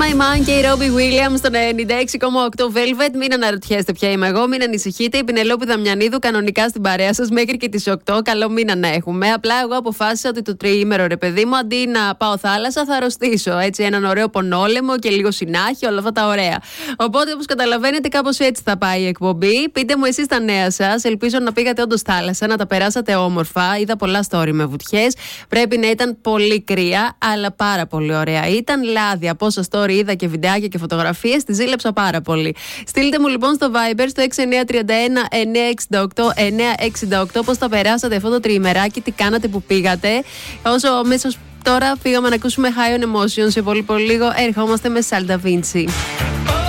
My Man και η Robbie Williams στον 96,8 Velvet. Μην αναρωτιέστε ποια είμαι εγώ, μην ανησυχείτε. Η Πινελόπη Δαμιανίδου κανονικά στην παρέα σας μέχρι και τις 8. Καλό μήνα να έχουμε. Απλά εγώ αποφάσισα ότι το τριήμερο, ρε παιδί μου, αντί να πάω θάλασσα, θα αρρωστήσω. Έτσι, έναν ωραίο πονόλεμο και λίγο συνάχη, όλα αυτά τα ωραία. Οπότε, όπως καταλαβαίνετε, κάπως έτσι θα πάει η εκπομπή. Πείτε μου εσείς τα νέα σας. Ελπίζω να πήγατε όντως θάλασσα, να τα περάσατε όμορφα. Είδα πολλά story με βουτιές. Πρέπει να ήταν πολύ κρύα, αλλά πάρα πολύ ωραία. Ήταν λάδια. Πόσα story είδα και βιντεάκια και φωτογραφίες, τη ζήλεψα πάρα πολύ. Στείλτε μου λοιπόν στο Viber στο 6931 968 968 πώς τα περάσατε αυτό το τριημεράκι, τι κάνατε που πήγατε. Όσο αμέσως τώρα φύγαμε να ακούσουμε High on Emotion, σε πολύ λίγο ερχόμαστε με Salda Vinci.